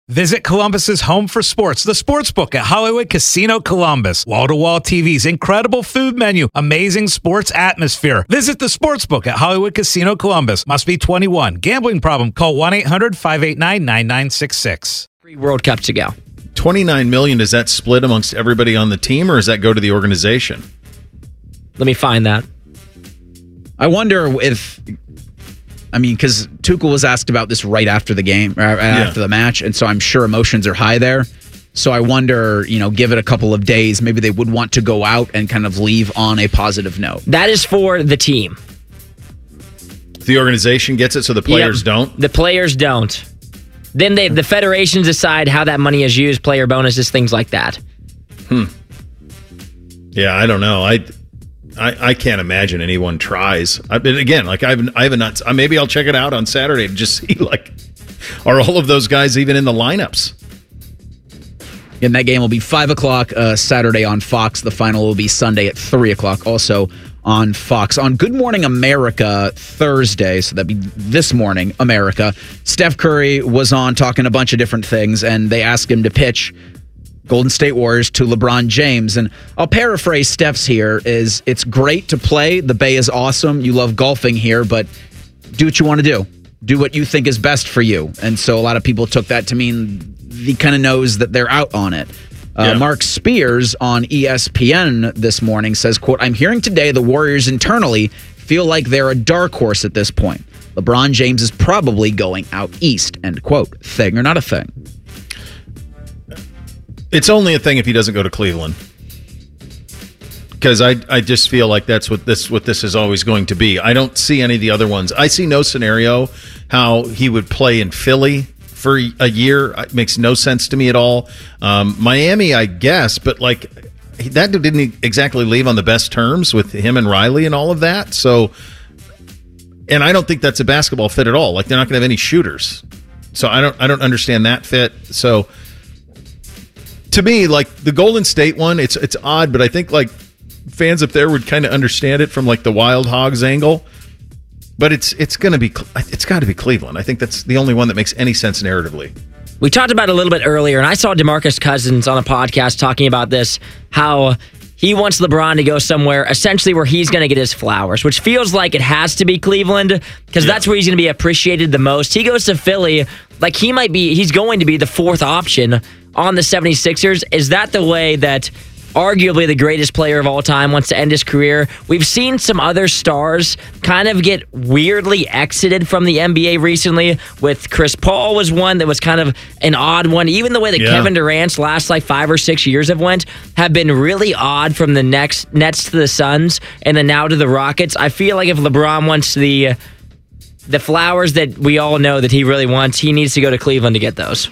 Visit Columbus's home for sports, the Sportsbook at Hollywood Casino Columbus. Wall-to-wall TVs, incredible food menu, amazing sports atmosphere. Visit the Sportsbook at Hollywood Casino Columbus. Must be 21. Gambling problem? Call 1-800-589-9966. 3 World Cups to go. $29 million, does that split amongst everybody on the team, or does that go to the organization? Let me find that. I wonder if... because Tuchel was asked about this right after the game, after the match, and so I'm sure emotions are high there. So I wonder, give it a couple of days, maybe they would want to go out and kind of leave on a positive note. That is for the team. The organization gets it, so the players don't? The players don't. Then the federations decide how that money is used, player bonuses, things like that. Yeah, I don't know. I can't imagine anyone tries. Again, I haven't not. Maybe I'll check it out on Saturday to just see, are all of those guys even in the lineups? And that game will be 5 o'clock Saturday on Fox. The final will be Sunday at 3 o'clock, also on Fox. On Good Morning America Thursday, so that'd be this morning, America, Steph Curry was on talking a bunch of different things, and they asked him to pitch Golden State Warriors to LeBron James. And I'll paraphrase Steph's here is, it's great to play. The Bay is awesome. You love golfing here, but do what you want to do. Do what you think is best for you. And so a lot of people took that to mean he kind of knows that they're out on it. Mark Spears on ESPN this morning says, quote, "I'm hearing today the Warriors internally feel like they're a dark horse at this point. LeBron James is probably going out east," end quote. Thing or not a thing? It's only a thing if he doesn't go to Cleveland, because I just feel like that's what this is always going to be. I don't see any of the other ones. I see no scenario how he would play in Philly for a year. It makes no sense to me at all. Miami, I guess, but that didn't exactly leave on the best terms with him and Riley and all of that. So, and I don't think that's a basketball fit at all. They're not going to have any shooters. So I don't understand that fit. So, to me, the Golden State one, it's odd, but I think fans up there would kind of understand it from the Wild Hogs angle. But it's got to be Cleveland. I think that's the only one that makes any sense narratively. We talked about it a little bit earlier, and I saw DeMarcus Cousins on a podcast talking about this, how he wants LeBron to go somewhere essentially where he's going to get his flowers, which feels like it has to be Cleveland, because that's where he's going to be appreciated the most. He goes to Philly, he's going to be the fourth option on the 76ers. Is that the way that arguably the greatest player of all time wants to end his career? We've seen some other stars kind of get weirdly exited from the NBA recently. With Chris Paul was one that was kind of an odd one. Even the way that Kevin Durant's last 5 or 6 years have been really odd, from the Nets to the Suns and then now to the Rockets. I feel like if LeBron wants the flowers that we all know that he really wants, he needs to go to Cleveland to get those.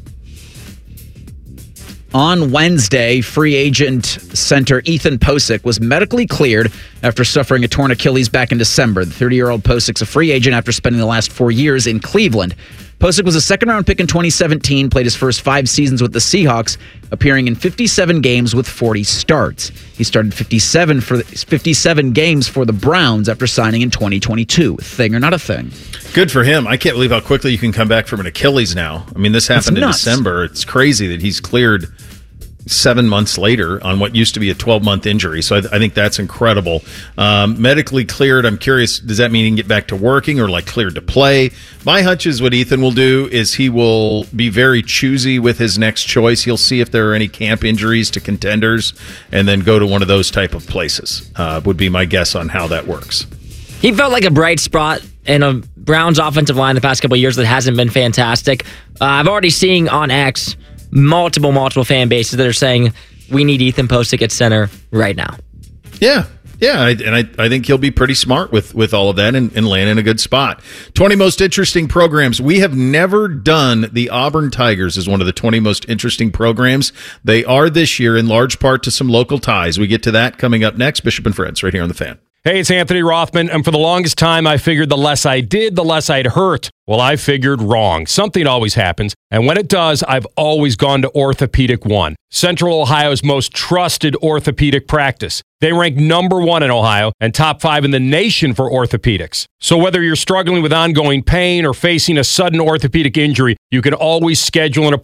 On Wednesday, free agent center Ethan Posick was medically cleared after suffering a torn Achilles back in December. The 30-year-old Posick's a free agent after spending the last 4 years in Cleveland. Posick was a second-round pick in 2017, played his first 5 seasons with the Seahawks, appearing in 57 games with 40 starts. He started 57 games for the Browns after signing in 2022. Thing or not a thing? Good for him. I can't believe how quickly you can come back from an Achilles now. This happened in December. It's crazy that he's cleared 7 months later on what used to be a 12-month injury. So I think that's incredible. Medically cleared, I'm curious, does that mean he can get back to working or cleared to play? My hunch is what Ethan will do is he will be very choosy with his next choice. He'll see if there are any camp injuries to contenders and then go to one of those type of places, would be my guess on how that works. He felt like a bright spot in a Browns offensive line the past couple of years that hasn't been fantastic. I've already seen on X multiple fan bases that are saying we need Ethan Posick at center right now. Yeah, I think he'll be pretty smart with all of that and land in a good spot. 20 most interesting programs. We have never done the Auburn Tigers as one of the 20 most interesting programs. They are this year in large part to some local ties. We get to that coming up next. Bishop and Friends right here on The Fan. Hey, it's Anthony Rothman, and for the longest time, I figured the less I did, the less I'd hurt. Well, I figured wrong. Something always happens, and when it does, I've always gone to Orthopedic One, Central Ohio's most trusted orthopedic practice. They rank #1 in Ohio and top 5 in the nation for orthopedics. So whether you're struggling with ongoing pain or facing a sudden orthopedic injury, you can always schedule an appointment